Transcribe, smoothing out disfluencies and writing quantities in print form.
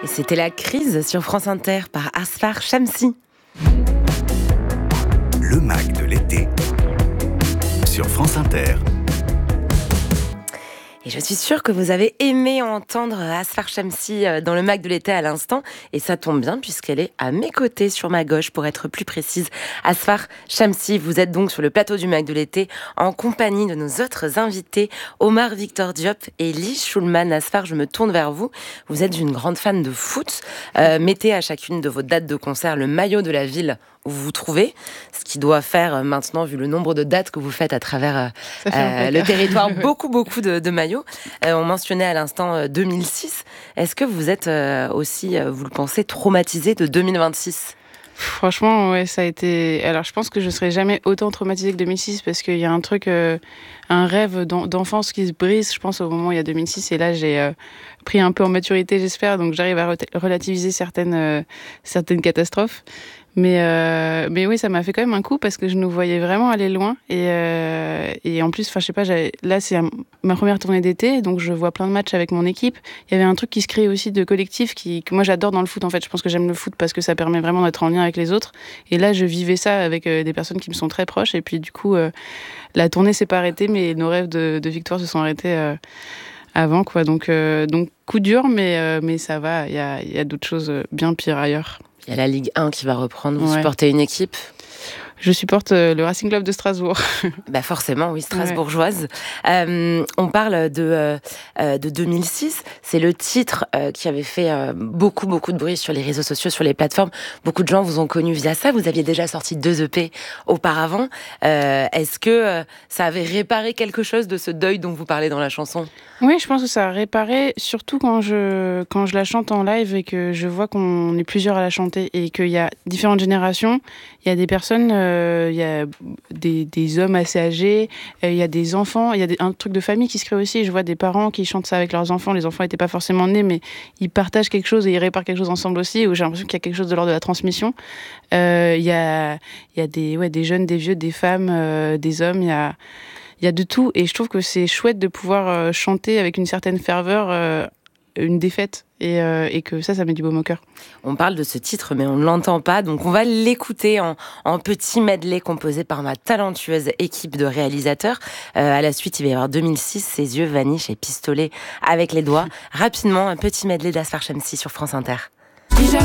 Et c'était La Crise sur France Inter par Asfar Shamsi. Le Mac de l'été sur France Inter. Et je suis sûre que vous avez aimé entendre Asfar Shamsi dans le Mac de l'été à l'instant. Et ça tombe bien puisqu'elle est à mes côtés, sur ma gauche, pour être plus précise. Asfar Shamsi, vous êtes donc sur le plateau du Mac de l'été en compagnie de nos autres invités, Omar Victor Diop et Lee Schulman. Asfar, je me tourne vers vous. Vous êtes une grande fan de foot. Mettez à chacune de vos dates de concert le maillot de la ville où vous vous trouvez, ce qui doit faire maintenant, vu le nombre de dates que vous faites à travers le territoire, beaucoup de maillots. On mentionnait à l'instant 2006. Est-ce que vous êtes aussi, vous le pensez, traumatisé de 2026 ? Franchement, ouais, ça a été... Alors, je pense que je serai jamais autant traumatisée que 2006 parce qu'il y a un truc, un rêve d'enfance qui se brise, je pense, au moment où il y a 2006. Et là, j'ai pris un peu en maturité, j'espère. Donc, j'arrive à relativiser certaines catastrophes. Mais oui, ça m'a fait quand même un coup parce que je nous voyais vraiment aller loin. Et en plus, je sais pas, là, c'est ma première tournée d'été, donc je vois plein de matchs avec mon équipe. Il y avait un truc qui se crée aussi de collectif que moi j'adore dans le foot, en fait. Je pense que j'aime le foot parce que ça permet vraiment d'être en lien avec les autres. Et là, je vivais ça avec des personnes qui me sont très proches. Et puis, du coup, la tournée s'est pas arrêtée, mais nos rêves de victoire se sont arrêtés avant, quoi. Donc, coup dur, mais ça va. Il y a d'autres choses bien pires ailleurs. Il y a la Ligue 1 qui va reprendre. Vous supportez une équipe ? Je supporte le Racing Club de Strasbourg. Bah forcément, oui, strasbourgeoise. Ouais. On parle de 2006. C'est le titre qui avait fait beaucoup de bruit sur les réseaux sociaux, sur les plateformes. Beaucoup de gens vous ont connu via ça. Vous aviez déjà sorti 2 EP auparavant. Est-ce que ça avait réparé quelque chose de ce deuil dont vous parlez dans la chanson ? Oui, je pense que ça a réparé, surtout quand je la chante en live et que je vois qu'on est plusieurs à la chanter et qu'il y a différentes générations. Il y a des personnes, il y a des hommes assez âgés, il y a des enfants, il y a un truc de famille qui se crée aussi. Je vois des parents qui chantent ça avec leurs enfants. Les enfants n'étaient pas forcément nés, mais ils partagent quelque chose et ils réparent quelque chose ensemble aussi, où j'ai l'impression qu'il y a quelque chose de l'ordre de la transmission. Il y a des jeunes, des vieux, des femmes, des hommes, il y a de tout, et je trouve que c'est chouette de pouvoir chanter avec une certaine ferveur une défaite, et que ça met du baume au cœur. On parle de ce titre, mais on ne l'entend pas, donc on va l'écouter en petit medley composé par ma talentueuse équipe de réalisateurs. À la suite, il va y avoir 2006, Ses yeux, Vanish et Pistolet avec les doigts. Rapidement, un petit medley d'Asfar Shamsi sur France Inter.